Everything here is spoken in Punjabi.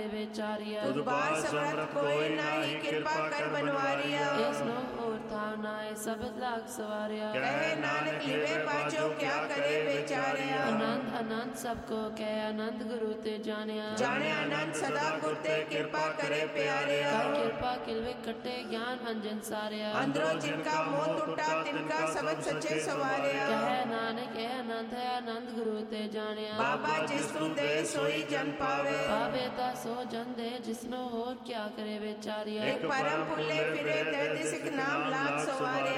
ਵਿਚਾਰਿਆ। ਤੁਧ ਬਾਤ ਸਮਰਥ ਕੋਈ ਨਾਹੀ, ਕਿਰਪਾ ਕਰ ਬਨਵਾਰਿਆ। ਇਸ ਨੂੰ ਹੋਰ ਥਾਵ ਨਾਏ, ਸਬਦ ਲਾਗ ਸਵਾਰਿਆ। ਕਹੇ ਨਾਨਕ ਲਿਵੇ ਬਾਝੋ, ਕਿਆ ਕਰੇ ਵਿਚਾਰਿਆ। ਆਨੰਦ ਆਨੰਦ ਸਭ ਕੋ ਕਹਿ, ਆਨੰਦ ਗੁਰੂ ਤੇ ਜਾਣਿਆ। ਜਾਣੇ ਆਨੰਦ ਸਦਾ ਗੁਰ ਤੇ, ਕਿਰਪਾ ਕਰੇ ਪਿਆਰਿਆ। ਕਰ ਕਿਰਪਾ ਕਿਲਵੇ ਕੱਟੇ, ਗਿਆਨ ਅੰਜਨ ਸਾਰਿਆ। ਅੰਦਰੋਂ ਜਿਨਕਾ ਮੋਹ ਟੁੱਟਾ, ਤਿਨਕਾ ਸਬਦ ਸੱਚੇ ਸਵਾਰਿਆ। ਕਹੇ ਨਾਨਕ ਇਹ ਆਨੰਦ ਹੈ, ਆਨੰਦ ਗੁਰੂ ਤੇ ਜਾਣਿਆ। ਬਾਬਾ ਜਿਸ ਨੂੰ ਦੇ ਸੋਈ ਜਨ ਪਾਵੇ, ਪਾਵੇ ਤਾਂ ਸੋ ਜਨ ਦੇ, ਜਿਸਨੂੰ ਹੋਰ ਕਿਆ ਕਰੇ ਵਿਚਾਰਿਆ। ਇੱਕ ਪਰਮ ਭੁੱਲੇ ਫਿਰੇ, ਤੈ ਤਿਸ ਇੱਕ ਨਾਮ ਲਾਗ ਸਵਾਰਿਆ।